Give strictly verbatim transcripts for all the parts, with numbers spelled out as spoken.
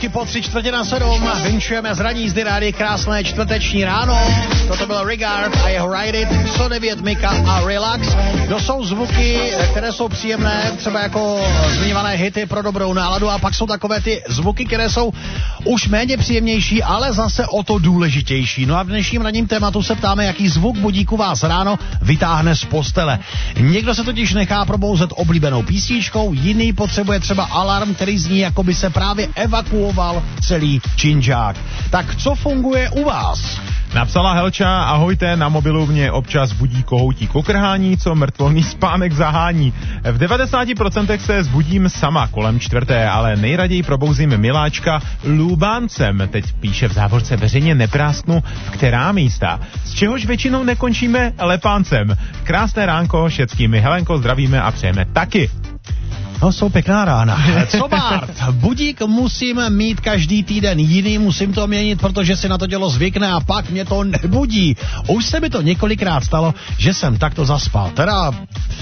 minutky po tři čtvrtě na sedm. Vinčujeme z ranní jízdy rádi, krásné čtvrteční ráno. Toto byl Regard a jeho Ride It, sto devět Mika a Relax. To jsou zvuky, které jsou příjemné, třeba jako zmiňované hity pro dobrou náladu, a pak jsou takové ty zvuky, které jsou už méně příjemnější, ale zase o to důležitější. No a v dnešním ranním tématu se ptáme, jaký zvuk budíku vás ráno vytáhne z postele. Někdo se totiž nechá probouzet oblíbenou písničkou, jiný potřebuje třeba alarm, který zní, jako by se právě evakuoval celý činžák. Tak co funguje u vás? Napsala Helča, ahojte, na mobilu mě občas budí kohoutí kokrhání, co mrtvolný spánek zahání. V devadesáti procentech se zbudím sama kolem čtvrté, ale nejraději probouzím miláčka lubáncem. Teď píše v závorce, veřejně neprásknu, v která místa. Z čehož většinou nekončíme lepáncem. Krásné ránko, všeckými Helenko zdravíme a přejeme taky. No, jsou pěkná rána. Co Bart? Budík musím mít každý týden jiný, musím to měnit, protože si na to tělo zvykne a pak mě to nebudí. Už se mi to několikrát stalo, že jsem takto zaspal. Teda,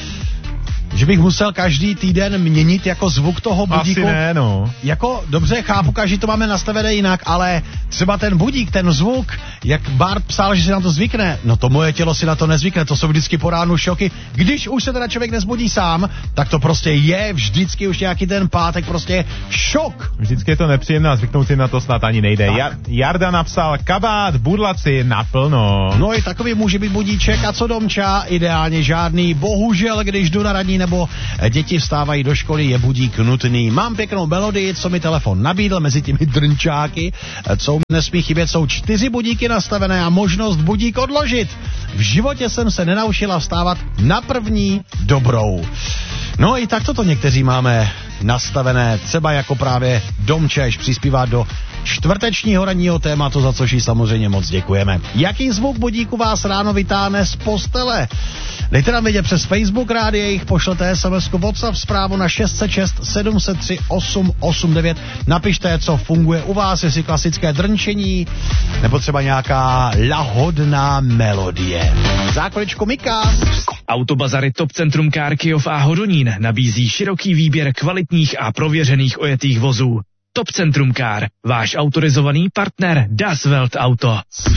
že bych musel každý týden měnit jako zvuk toho budíku. Asi ne, no. Jako, dobře, chápu, každý to máme nastavené jinak, ale třeba ten budík, ten zvuk, jak Bart psal, že si na to zvykne, no to moje tělo si na to nezvykne, to jsou vždycky po ránu šoky. Když už se teda člověk nezbudí sám, tak to prostě je vždycky už nějaký ten pátek prostě šok. Vždycky je to nepříjemné a zvyknout si na to snad ani nejde. Ja, Jarda napsal, kabát, budlaci naplno. No i takový může být budíček, a co Domča? Ideálně žádný. Bohužel, když jdu na radní nebo děti vstávají do školy, je budík nutný. Mám pěknou melodii, co mi telefon nabídl mezi těmi drnčáky. Co nesmí chybět, jsou čtyři budíky nastavené a možnost budík odložit. V životě jsem se nenaučila vstávat na první dobrou. No i tak toto někteří máme nastavené, třeba jako právě Domča, jež přispívá do čtvrtečního ranního tématu, za což jí samozřejmě moc děkujeme. Jaký zvuk budíku vás ráno vytáhne z postele? Dejte nám vědět přes Facebook rádi, jejich pošlete es em esku WhatsApp zprávu na šest set šest sedm set tři osm osm devět. Napište, co funguje u vás, jestli klasické drnčení, nebo třeba nějaká lahodná melodie. Zákoličku Mika. Autobazary Top Centrum Car Kyjov a Hodonín nabízí široký výběr kvalitních a prověřených ojetých vozů. Top Centrum Car, váš autorizovaný partner Das Welt Auto.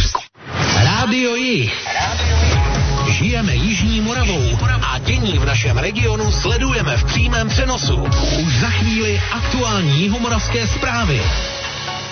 Rádio Jih. Žijeme Jižní Moravou a dění v našem regionu sledujeme v přímém přenosu. Už za chvíli aktuální jihomoravské zprávy.